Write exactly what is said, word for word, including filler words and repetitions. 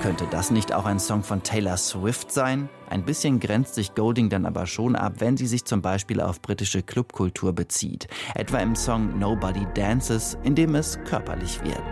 Könnte das nicht auch ein Song von Taylor Swift sein? Ein bisschen grenzt sich Golding dann aber schon ab, wenn sie sich zum Beispiel auf britische Clubkultur bezieht. Etwa im Song Nobody Dances, in dem es körperlich wird.